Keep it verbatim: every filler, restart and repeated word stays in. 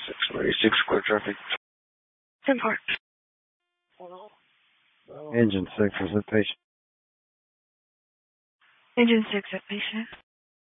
six forty-six, clear traffic. ten four. Engine six, is it patient? Engine six at patient.